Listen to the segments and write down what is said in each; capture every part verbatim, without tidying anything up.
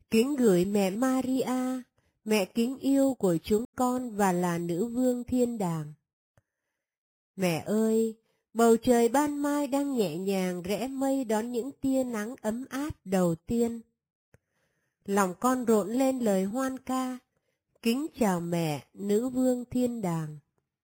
Kính gửi mẹ Maria, mẹ kính yêu của chúng con và là nữ vương thiên đàng. Mẹ ơi, bầu trời ban mai đang nhẹ nhàng rẽ mây đón những tia nắng ấm áp đầu tiên. Lòng con rộn lên lời hoan ca, kính chào mẹ, nữ vương thiên đàng.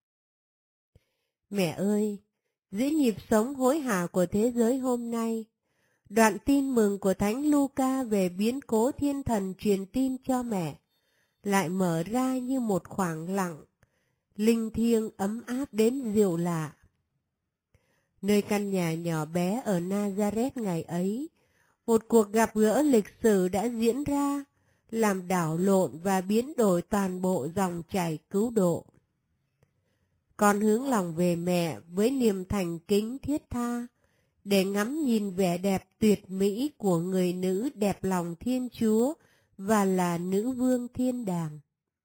Mẹ ơi, giữa nhịp sống hối hả của thế giới hôm nay, đoạn tin mừng của Thánh Luca về biến cố thiên thần truyền tin cho mẹ lại mở ra như một khoảng lặng, linh thiêng ấm áp đến dịu lạ. Nơi căn nhà nhỏ bé ở Nazareth ngày ấy, một cuộc gặp gỡ lịch sử đã diễn ra, làm đảo lộn và biến đổi toàn bộ dòng chảy cứu độ. Con hướng lòng về mẹ với niềm thành kính thiết tha, để ngắm nhìn vẻ đẹp tuyệt mỹ của người nữ đẹp lòng Thiên Chúa và là nữ vương thiên đàng.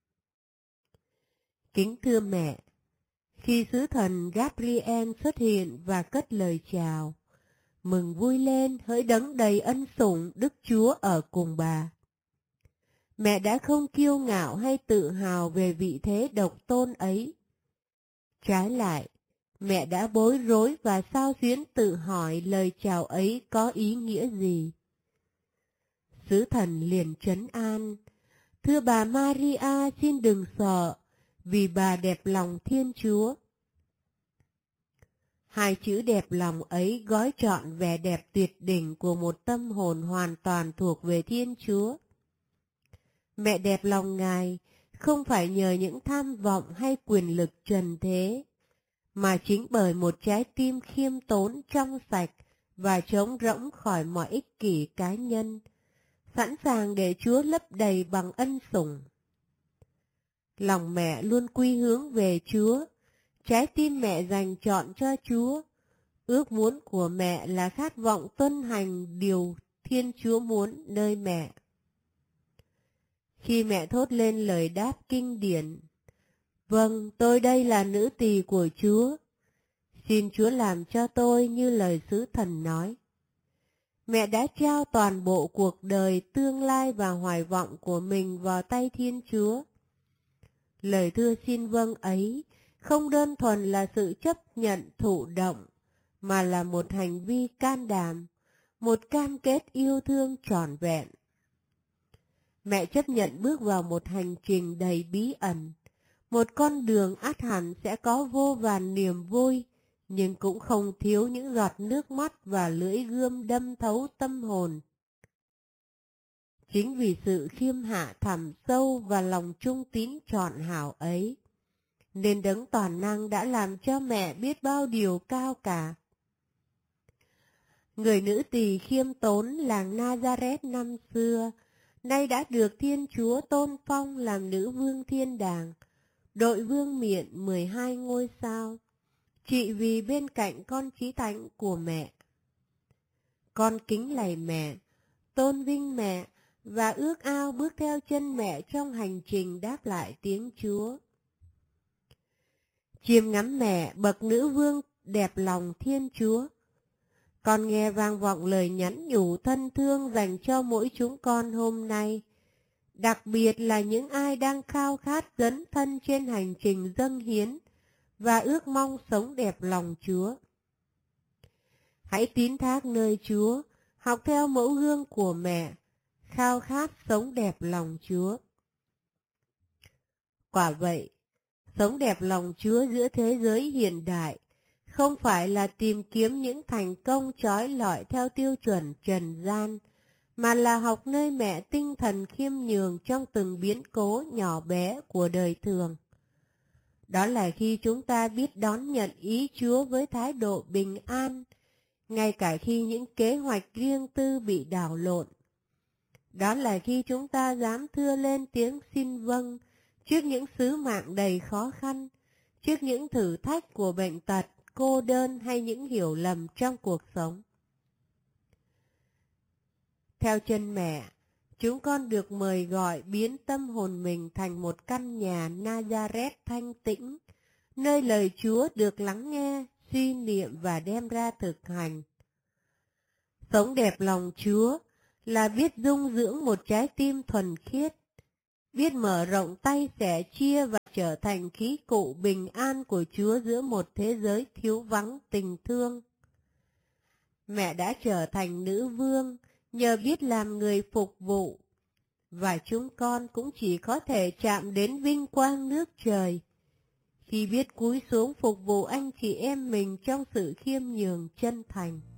Kính thưa mẹ, khi sứ thần Gabriel xuất hiện và cất lời chào, mừng vui lên hỡi đấng đầy ân sủng Đức Chúa ở cùng bà. Mẹ đã không kiêu ngạo hay tự hào về vị thế độc tôn ấy. Trái lại, mẹ đã bối rối và xao xuyến tự hỏi lời chào ấy có ý nghĩa gì. Sứ thần liền trấn an, thưa bà Maria xin đừng sợ, vì bà đẹp lòng Thiên Chúa. Hai chữ đẹp lòng ấy gói trọn vẻ đẹp tuyệt đỉnh của một tâm hồn hoàn toàn thuộc về Thiên Chúa. Mẹ đẹp lòng Ngài không phải nhờ những tham vọng hay quyền lực trần thế, mà chính bởi một trái tim khiêm tốn trong sạch và trống rỗng khỏi mọi ích kỷ cá nhân, sẵn sàng để Chúa lấp đầy bằng ân sủng. Lòng mẹ luôn quy hướng về Chúa, trái tim mẹ dành trọn cho Chúa. Ước muốn của mẹ là khát vọng tuân hành điều Thiên Chúa muốn nơi mẹ. Khi mẹ thốt lên lời đáp kinh điển, vâng, tôi đây là nữ tỳ của Chúa, xin Chúa làm cho tôi như lời sứ thần nói. Mẹ đã trao toàn bộ cuộc đời, tương lai và hoài vọng của mình vào tay Thiên Chúa. Lời thưa xin vâng ấy không đơn thuần là sự chấp nhận thụ động, mà là một hành vi can đảm, một cam kết yêu thương trọn vẹn. Mẹ chấp nhận bước vào một hành trình đầy bí ẩn, một con đường ắt hẳn sẽ có vô vàn niềm vui, nhưng cũng không thiếu những giọt nước mắt và lưỡi gươm đâm thấu tâm hồn. Chính vì sự khiêm hạ thẳm sâu và lòng trung tín trọn hảo ấy, nên đấng toàn năng đã làm cho mẹ biết bao điều cao cả. Người nữ tỳ khiêm tốn làng Nazareth năm xưa, nay đã được Thiên Chúa tôn phong làm nữ vương thiên đàng, đội vương miện mười hai ngôi sao, trị vì bên cạnh con chí thánh của mẹ. Con kính lạy mẹ, tôn vinh mẹ và ước ao bước theo chân mẹ trong hành trình đáp lại tiếng Chúa. Chiêm ngắm mẹ, bậc nữ vương đẹp lòng Thiên Chúa, con nghe vang vọng lời nhắn nhủ thân thương dành cho mỗi chúng con hôm nay, đặc biệt là những ai đang khao khát dấn thân trên hành trình dâng hiến và ước mong sống đẹp lòng Chúa. Hãy tín thác nơi Chúa, học theo mẫu gương của mẹ, khao khát sống đẹp lòng Chúa. Quả vậy, sống đẹp lòng Chúa giữa thế giới hiện đại không phải là tìm kiếm những thành công trói lọi theo tiêu chuẩn trần gian, mà là học nơi mẹ tinh thần khiêm nhường trong từng biến cố nhỏ bé của đời thường. Đó là khi chúng ta biết đón nhận ý Chúa với thái độ bình an, ngay cả khi những kế hoạch riêng tư bị đảo lộn. Đó là khi chúng ta dám thưa lên tiếng xin vâng trước những sứ mạng đầy khó khăn, trước những thử thách của bệnh tật, cô đơn hay những hiểu lầm trong cuộc sống. Theo chân mẹ, chúng con được mời gọi biến tâm hồn mình thành một căn nhà Nazareth thanh tĩnh, nơi lời Chúa được lắng nghe, suy niệm và đem ra thực hành. Sống đẹp lòng Chúa là biết dung dưỡng một trái tim thuần khiết, biết mở rộng tay sẻ chia và trở thành khí cụ bình an của Chúa giữa một thế giới thiếu vắng tình thương. Mẹ đã trở thành nữ vương nhờ biết làm người phục vụ, và chúng con cũng chỉ có thể chạm đến vinh quang nước trời khi biết cúi xuống phục vụ anh chị em mình trong sự khiêm nhường chân thành.